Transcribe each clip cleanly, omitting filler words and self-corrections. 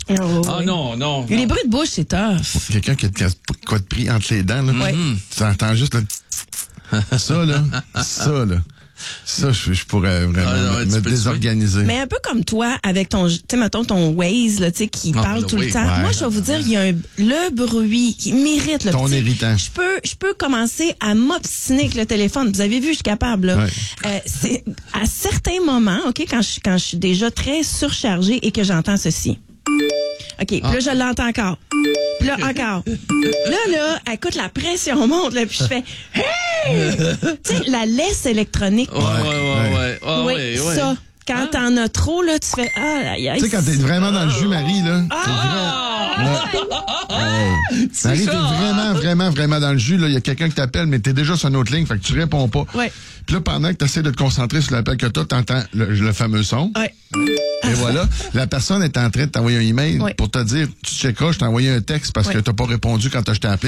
Ah non. Les bruits de bouche, c'est tough. Quelqu'un qui a quoi de pris entre les dents, là. Tu entends juste ça, là. Ça, je pourrais vraiment me désorganiser. Mais un peu comme toi, avec ton, tu sais, mettons ton Waze, là, tu sais, qui parle tout le temps. Ouais. Moi, je vais vous dire, il y a le bruit qui m'irrite, là. Ton irritant. Je peux commencer à m'obstiner avec le téléphone. Vous avez vu, je suis capable, là. Ouais. C'est à certains moments, OK, quand je suis déjà très surchargée et que j'entends ceci. OK, puis là, je l'entends encore. Puis là, encore. Là, écoute, la pression monte, là, puis je fais « Hey! » Tu sais, la laisse électronique. Ouais. Ça. Quand t'en as trop, là, tu fais « Ah, aïe, aïe. » Tu sais, quand t'es vraiment dans le jus, Marie, là. Marie, t'es vraiment dans le jus, là. Il y a quelqu'un qui t'appelle, mais t'es déjà sur une autre ligne, fait que tu réponds pas. Ouais. Puis là, pendant que t'essaies de te concentrer sur l'appel que t'entends le fameux son. Ouais. Et voilà, la personne est en train de t'envoyer un email Oui. pour te dire, tu checkeras, je t'ai envoyé un texte parce que t'as pas répondu quand je t'ai appelé.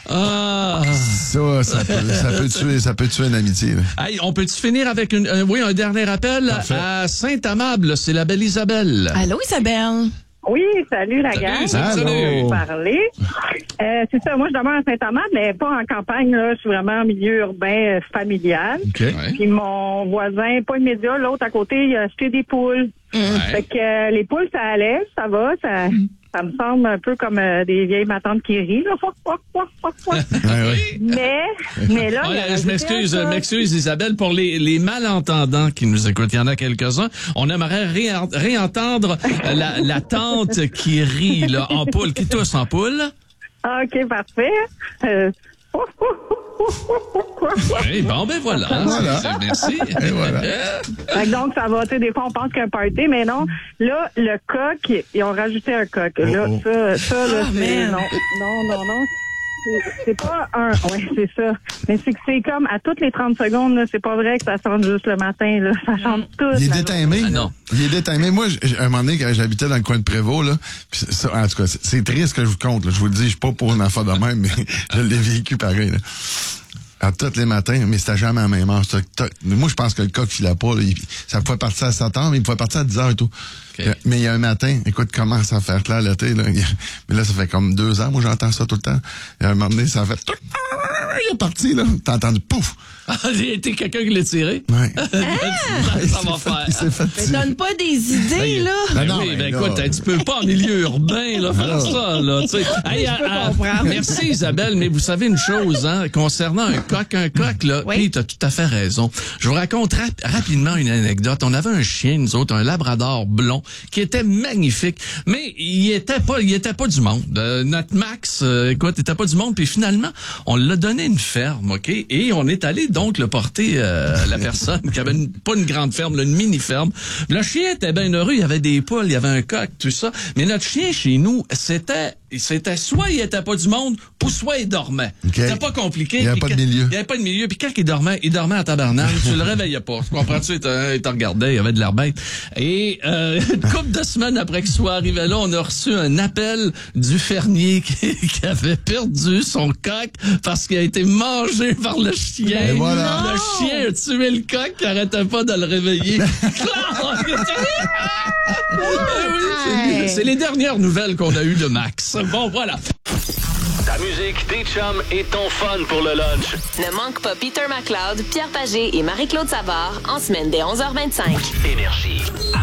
Ça peut tuer une amitié. Là. Hey, on peut-tu finir avec un dernier appel? Parfait. À Saint-Amable, c'est la belle Isabelle. Allô, Isabelle? Oui, salut la gang. Salut. Parler. C'est ça, moi je demeure à Saint-Amand, mais pas en campagne, là. Je suis vraiment en milieu urbain familial. OK. Puis mon voisin, pas immédiat, l'autre à côté, il a acheté des poules. Fait que les poules, ça allait, ça va, ça me semble un peu comme des vieilles matantes qui rient, là. Mais là... Je m'excuse Isabelle pour les malentendants qui nous écoutent. Il y en a quelques-uns. On aimerait réentendre la tante qui rit là, en poule, qui tousse en poule. OK, parfait. Oui, bon, ben voilà. Merci. Et voilà. Fait que donc, ça va, tu sais, des fois, on pense qu'un party, mais non. Là, le coq, ils ont rajouté un coq. Là, ça, là, c'est... Non. C'est pas un... Oui, c'est ça. Mais c'est que c'est comme, à toutes les 30 secondes, là, c'est pas vrai que ça chante juste le matin, là. Ça chante tout. Il est détimé. Non. Il est détimé. Moi, à un moment donné, quand j'habitais dans le coin de Prévost, là, pis ça, en tout cas, c'est triste que je vous compte, là. Je vous le dis, je suis pas pour une affaire de même, mais je l'ai vécu pareil, là. À tous les matins, mais c'était jamais la même heure. Moi, je pense que le coq filait pas. Là, ça pouvait partir à 7 heures, mais il pouvait partir à 10 heures et tout. Okay. Mais il y a un matin, écoute, commence à faire clair l'été. Là. Mais là, ça fait comme 2 ans, moi, j'entends ça tout le temps. Et à un moment donné, ça fait... Il est parti, là. T'as entendu pouf! Il a été quelqu'un qui l'a tiré? Ouais. Ça va faire. Il s'est fait Mais tirer. donne pas des idées, là. Ben non, oui, mais là- écoute, tu peux pas en milieu urbain là, faire ça, là, tu sais. Hey, merci Isabelle, mais vous savez une chose, hein, concernant un coq, là, puis t'as tout à fait raison. Je vous raconte rapidement une anecdote. On avait un chien, nous autres, un labrador blond, qui était magnifique, mais il était pas du monde. Notre Max, écoute, il était pas du monde, puis finalement, on l'a donné une ferme, OK? Et on est allé donc le porter la personne qui avait pas une grande ferme, là, une mini-ferme. Le chien était bien heureux, il y avait des poules, il y avait un coq, tout ça. Mais notre chien, chez nous, c'était soit il était pas du monde, ou soit il dormait. Okay. C'était pas compliqué. Il y avait pas de milieu. Il y avait pas de milieu. Puis quand il dormait à tabarnak. Tu le réveillais pas. Tu comprends-tu? Il te regardait, il y avait de l'air bête. Et une couple de semaines après qu'il soit arrivé là, on a reçu un appel du fermier qui avait perdu son coq parce qu'il a été mangé par le chien. Et voilà. Le chien a tué le coq qui arrêtait pas de le réveiller. C'est les dernières nouvelles qu'on a eues de Max. Bon, voilà. Ta musique, tes chums et ton fun pour le lunch. Ne manque pas Peter McLeod, Pierre Pagé et Marie-Claude Savard en semaine dès 11h25. Énergie.